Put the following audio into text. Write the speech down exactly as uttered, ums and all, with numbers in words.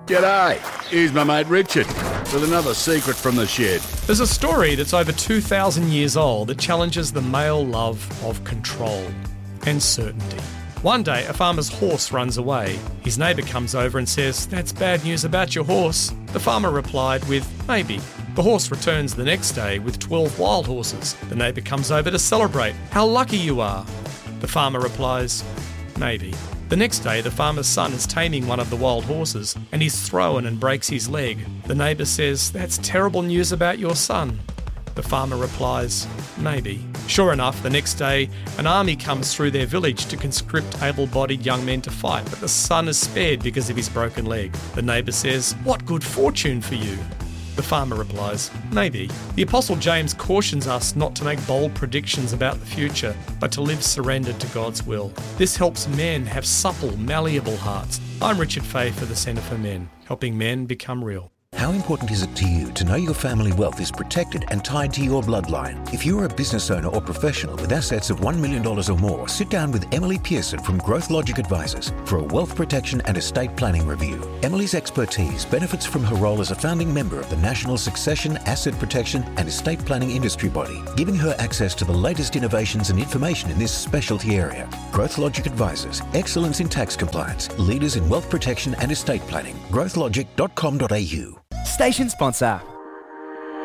G'day, here's my mate Richard with another secret from the shed. There's a story that's over two thousand years old that challenges the male love of control and certainty. One day, a farmer's horse runs away. His neighbour comes over and says, "That's bad news about your horse." The farmer replied with, "Maybe." The horse returns the next day with twelve wild horses. The neighbour comes over to celebrate. "How lucky you are." The farmer replies, "Maybe." The next day, the farmer's son is taming one of the wild horses and he's thrown and breaks his leg. The neighbour says, "That's terrible news about your son." The farmer replies, "Maybe." Sure enough, the next day, an army comes through their village to conscript able-bodied young men to fight, but the son is spared because of his broken leg. The neighbour says, "What good fortune for you." The farmer replies, "Maybe." The Apostle James cautions us not to make bold predictions about the future, but to live surrendered to God's will. This helps men have supple, malleable hearts. I'm Richard Fay for the Centre for Men, helping men become real. How important is it to you to know your family wealth is protected and tied to your bloodline? If you're a business owner or professional with assets of one million dollars or more, sit down with Emily Pearson from Growth Logic Advisors for a wealth protection and estate planning review. Emily's expertise benefits from her role as a founding member of the National Succession, Asset Protection and Estate Planning Industry Body, giving her access to the latest innovations and information in this specialty area. Growth Logic Advisors, excellence in tax compliance, leaders in wealth protection and estate planning. growth logic dot com dot a u. Station sponsor.